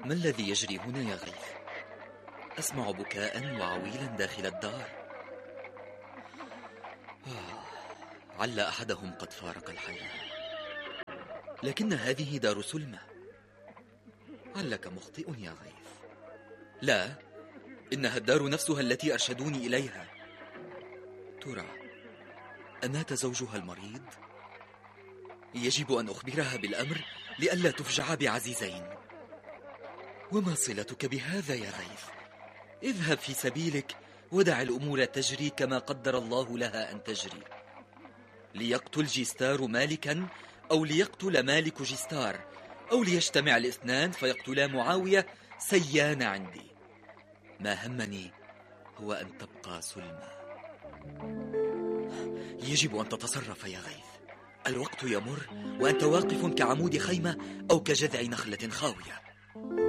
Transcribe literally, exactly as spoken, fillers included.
ما الذي يجري هنا يا غيث؟ أسمع بكاء وعويلا داخل الدار. آه، عل أحدهم قد فارق الحياة. لكن هذه دار سلمى. علك مخطئ يا غيث. لا، إنها الدار نفسها التي أرشدوني إليها. ترى أمات زوجها المريض؟ يجب أن أخبرها بالأمر لئلا تفجع بعزيزين. وما صلتك بهذا يا غيث؟ اذهب في سبيلك ودع الأمور تجري كما قدر الله لها أن تجري. ليقتل جيستار مالكا أو ليقتل مالك جيستار، أو ليجتمع الاثنان فيقتلا معاوية، سيان عندي. ما همني هو أن تبقى سلمى. يجب أن تتصرف يا غيث. الوقت يمر وأنت واقف كعمود خيمة أو كجذع نخلة خاوية.